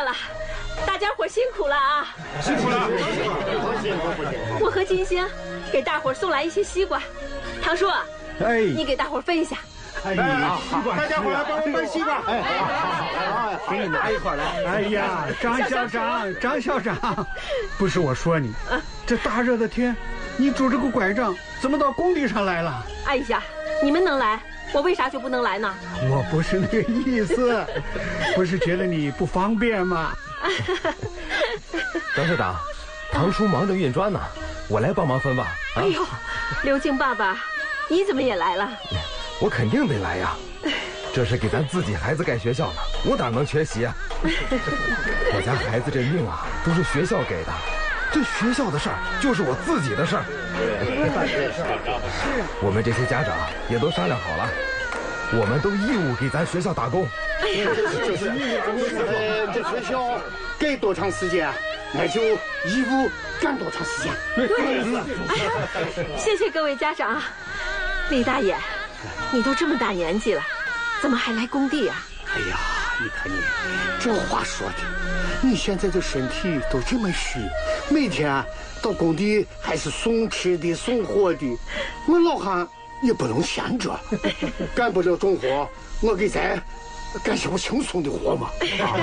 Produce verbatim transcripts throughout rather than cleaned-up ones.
了，大家伙辛苦了啊！ 辛苦了， 我和金星给大伙送来一些西瓜，唐叔，哎，你给大伙分一下。 哎呀，大家伙来帮我分西瓜。哎， 好，给你拿一块来。 哎呀，张校长，张校长，不是我说你，这大热的天，你拄着个拐杖，怎么到工地上来了？ 哎呀，你们能来，我为啥就不能来呢？ 我不是那个意思，不是觉得你不方便吗？ 张校长，唐叔忙着运砖呢，我来帮忙分吧。 啊、哎呦，刘静爸爸，你怎么也来了？ 我肯定得来呀，这是给咱自己孩子盖学校呢，我哪能缺席啊？我家孩子这命啊，都是学校给的，这学校的事儿就是我自己的事儿。我们这些家长也都商量好了，我们都义务给咱学校打工。 哎呀， 就是呃，这学校盖多长时间，那就义务干多长时间。 对，哎呀，谢谢各位家长。李大爷，你都这么大年纪了，怎么还来工地啊？ 哎呀，你看你这话说的，你现在的身体都这么虚，每天到工地还是送吃的送喝的，我老汉也不能闲着，干不了重活，我给咱干些不轻松的活嘛。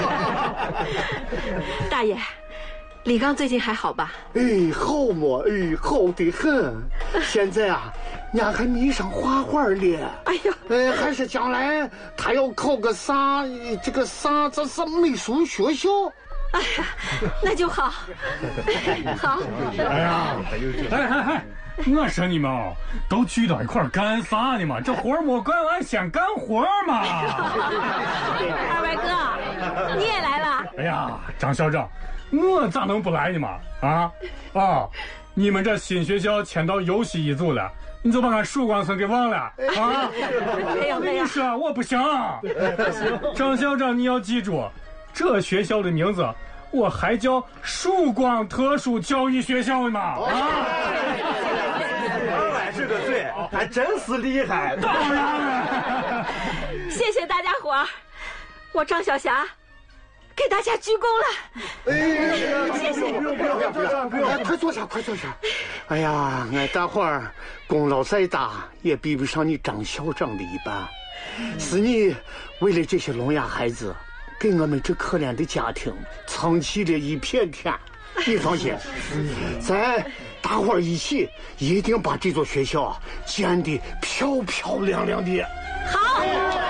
大爷，李刚最近还好吧？ 哎，好嘛，哎，好得很。现在啊，俺还迷上画画了。 哎呀， 呃，还是将来他要考个啥，这个啥，这是美术学校。 哎呀，那就好，好。 哎呀，哎哎哎，我说你们哦，都聚到一块干啥呢嘛？这活没干完，先干活嘛。 二外哥，你也来了？ 哎呀，张校长，我咋能不来呢嘛？啊啊！你们这新学校迁到游戏一组了，你就把俺曙光村给忘了啊！ 没有没有， 你说我不行。张校长，你要记住，这学校的名字我还叫曙光特殊教育学校呢啊！ 二外是个嘴，还真是厉害。 当然了， 谢谢大家伙儿，我张小霞给大家鞠躬了。 哎， 谢谢， 不用不用不用不用不用，快坐下快坐下。哎呀，俺大伙儿功劳再大，也比不上你张校长的一半。是你为了这些聋哑孩子，给我们这可怜的家庭撑起了一片天。你放心，咱大伙儿一起一定把这座学校建得漂漂亮亮的。 好。